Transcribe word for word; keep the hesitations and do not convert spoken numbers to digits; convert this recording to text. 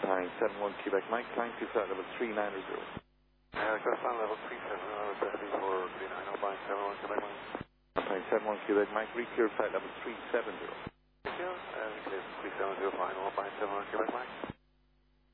nine seven one Quebec Mike, climb to flight level three nine zero. Uh, Crossland level three seven zero, Stephanie for three nine zero, Boeing seven one Quebec Mike. Nine seven one Quebec Mike, reclear flight level three seven zero. Thank you, uh, reclear three seven zero, flying one, Boeing seven one Quebec Mike.